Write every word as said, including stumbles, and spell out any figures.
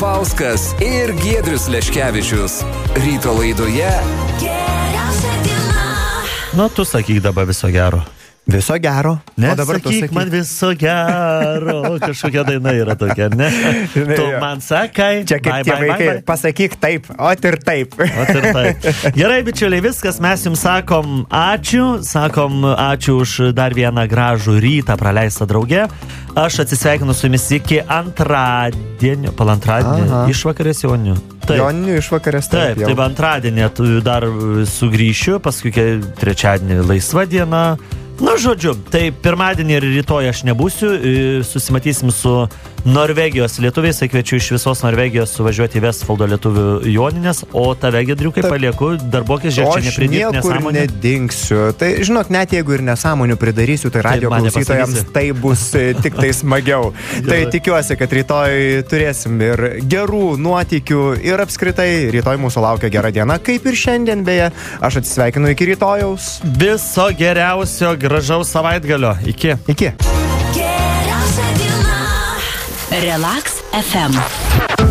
Zapauskas ir Giedrius Leškevičius. Ryto laidoje Geriausia diena. Nu, tu sakyk dabar viso gero. Viso gero. Ne, o dabar sakyk, sakyk man viso gero. Kažkokia daina yra tokia, ne? Tu man sakai. Čia kaip bye, tie bye, vaikai, bye, bye. pasakyk taip, o ir taip. O ir taip. Gerai, bičiuliai, viskas, mes jums sakom ačiū, sakom ačiū už dar vieną gražų rytą praleistą drauge. Aš atsisveikinu su jumis iki antradienio, palantradienio, išvakarės Joninių. Joninių išvakarės, taip. Taip, taip, antradienį dar sugrįšiu, paskui trečiadienį laisva diena. Nu, žodžiu, tai pirmadienį ir rytoj aš nebūsiu, susimatysim su Norvegijos lietuviais, kviečiu iš visos Norvegijos suvažiuoti į Vestfaldo lietuvių Joninės, o tave, Giedriukai, palieku, darbokis, žiūrėk, čia nepridirbt nesąmonį. O aš niekur nedingsiu. Tai, žinok, net jeigu ir nesąmonių pridarysiu, tai radio klausytojams tai bus tik tai smagiau. Tai tikiuosi, kad rytoj turėsim ir gerų nuotykių ir apskritai rytoj mūsų laukia gera diena, kaip ir šiandien, beje. Aš atsisveikinu iki rytojaus. Viso geriausio, gražaus savaitgalio. Iki. Iki. Relax F M.